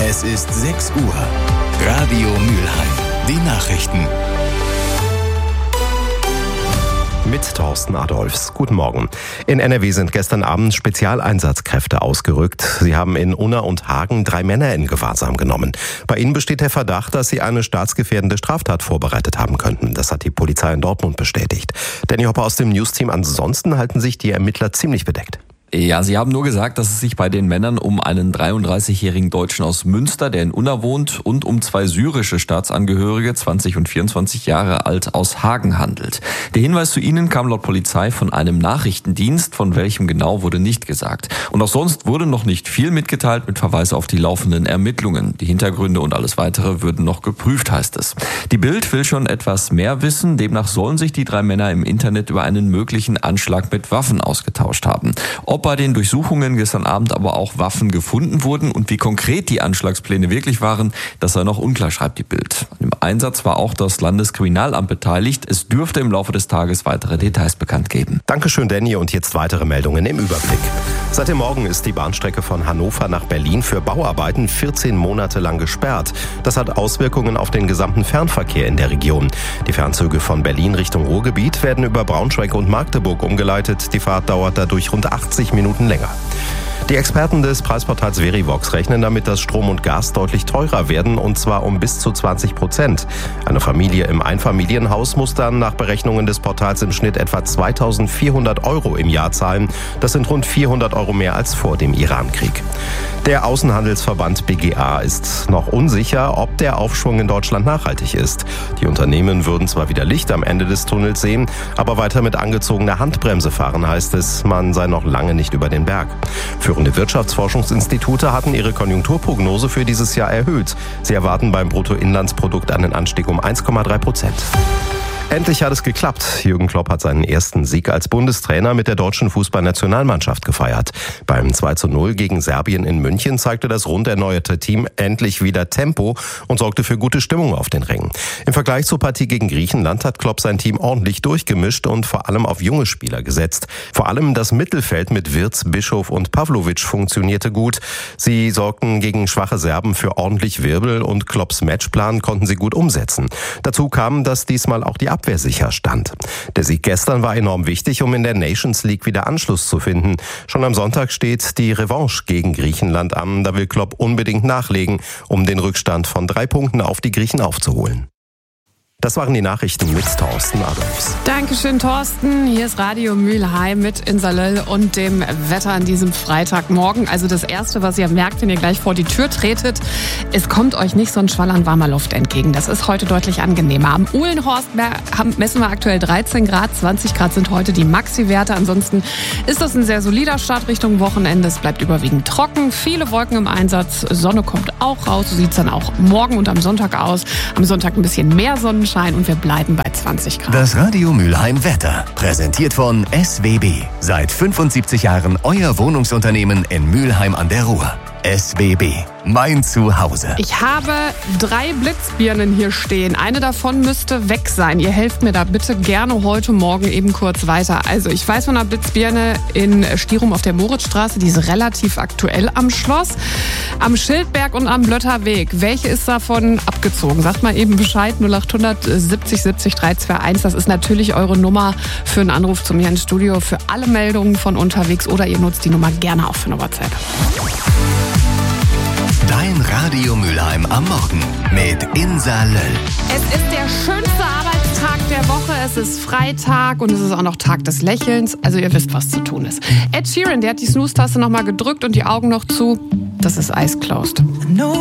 Es ist 6 Uhr. Radio Mülheim. Die Nachrichten. Mit Thorsten Adolfs. Guten Morgen. In NRW sind gestern Abend Spezialeinsatzkräfte ausgerückt. Sie haben in Unna und Hagen 3 Männer in Gewahrsam genommen. Bei ihnen besteht der Verdacht, dass sie eine staatsgefährdende Straftat vorbereitet haben könnten. Das hat die Polizei in Dortmund bestätigt. Danny Hopper aus dem Newsteam. Ansonsten halten sich die Ermittler ziemlich bedeckt. Ja, sie haben nur gesagt, dass es sich bei den Männern um einen 33-jährigen Deutschen aus Münster, der in Unna wohnt, und um 2 syrische Staatsangehörige, 20 und 24 Jahre alt, aus Hagen handelt. Der Hinweis zu ihnen kam laut Polizei von einem Nachrichtendienst, von welchem genau wurde nicht gesagt. Und auch sonst wurde noch nicht viel mitgeteilt mit Verweis auf die laufenden Ermittlungen. Die Hintergründe und alles Weitere würden noch geprüft, heißt es. Die Bild will schon etwas mehr wissen. Demnach sollen sich die 3 Männer im Internet über einen möglichen Anschlag mit Waffen ausgetauscht haben. Ob bei den Durchsuchungen gestern Abend aber auch Waffen gefunden wurden und wie konkret die Anschlagspläne wirklich waren, das sei noch unklar, schreibt die Bild. Im Einsatz war auch das Landeskriminalamt beteiligt. Es dürfte im Laufe des Tages weitere Details bekannt geben. Dankeschön, Danny. Und jetzt weitere Meldungen im Überblick. Seit dem Morgen ist die Bahnstrecke von Hannover nach Berlin für Bauarbeiten 14 Monate lang gesperrt. Das hat Auswirkungen auf den gesamten Fernverkehr in der Region. Die Fernzüge von Berlin Richtung Ruhrgebiet werden über Braunschweig und Magdeburg umgeleitet. Die Fahrt dauert dadurch rund 80 Minuten länger. Die Experten des Preisportals Verivox rechnen damit, dass Strom und Gas deutlich teurer werden, und zwar um bis zu 20%. Eine Familie im Einfamilienhaus muss dann nach Berechnungen des Portals im Schnitt etwa 2.400 € im Jahr zahlen. Das sind rund 400 € mehr als vor dem Irankrieg. Der Außenhandelsverband BGA ist noch unsicher, ob der Aufschwung in Deutschland nachhaltig ist. Die Unternehmen würden zwar wieder Licht am Ende des Tunnels sehen, aber weiter mit angezogener Handbremse fahren, heißt es, man sei noch lange nicht über den Berg. Führende Wirtschaftsforschungsinstitute hatten ihre Konjunkturprognose für dieses Jahr erhöht. Sie erwarten beim Bruttoinlandsprodukt einen Anstieg um 1,3%. Endlich hat es geklappt. Jürgen Klopp hat seinen ersten Sieg als Bundestrainer mit der deutschen Fußballnationalmannschaft gefeiert. Beim 2:0 gegen Serbien in München zeigte das rund erneuerte Team endlich wieder Tempo und sorgte für gute Stimmung auf den Rängen. Im Vergleich zur Partie gegen Griechenland hat Klopp sein Team ordentlich durchgemischt und vor allem auf junge Spieler gesetzt. Vor allem das Mittelfeld mit Wirtz, Bischof und Pavlovic funktionierte gut. Sie sorgten gegen schwache Serben für ordentlich Wirbel und Klopps Matchplan konnten sie gut umsetzen. Dazu kam, dass diesmal auch die Abwehr sicher stand. Der Sieg gestern war enorm wichtig, um in der Nations League wieder Anschluss zu finden. Schon am Sonntag steht die Revanche gegen Griechenland an. Da will Klopp unbedingt nachlegen, um den Rückstand von 3 Punkten auf die Griechen aufzuholen. Das waren die Nachrichten mit Thorsten Adolfs. Dankeschön, Thorsten. Hier ist Radio Mülheim mit Insalil und dem Wetter an diesem Freitagmorgen. Also das Erste, was ihr merkt, wenn ihr gleich vor die Tür tretet, es kommt euch nicht so ein Schwall an warmer Luft entgegen. Das ist heute deutlich angenehmer. Am Uhlenhorst messen wir aktuell 13 Grad, 20 Grad sind heute die Maxi-Werte. Ansonsten ist das ein sehr solider Start Richtung Wochenende. Es bleibt überwiegend trocken, viele Wolken im Einsatz. Sonne kommt auch raus, so sieht es dann auch morgen und am Sonntag aus. Am Sonntag ein bisschen mehr Sonnenschein und wir bleiben bei 20 Grad. Das Radio Mülheim Wetter, präsentiert von SWB. Seit 75 Jahren euer Wohnungsunternehmen in Mülheim an der Ruhr. SWB, mein Zuhause. Ich habe 3 Blitzbirnen hier stehen. Eine davon müsste weg sein. Ihr helft mir da bitte gerne heute Morgen eben kurz weiter. Also ich weiß von einer Blitzbirne in Stierum auf der Moritzstraße, die ist relativ aktuell am Schloss. Am Schildberg und am Blötterweg. Welche ist davon abgezogen? Sagt mal eben Bescheid, 0800 70 70 321. Das ist natürlich eure Nummer für einen Anruf zu mir ins Studio, für alle Meldungen von unterwegs, oder ihr nutzt die Nummer gerne auch für eine WhatsApp. Dein Radio Mülheim am Morgen mit Insalil. Es ist der schönste Arbeitstag der Woche. Es ist Freitag und es ist auch noch Tag des Lächelns. Also ihr wisst, was zu tun ist. Ed Sheeran, der hat die Snooze-Taste nochmal gedrückt und die Augen noch zu. Das ist Eyes Closed.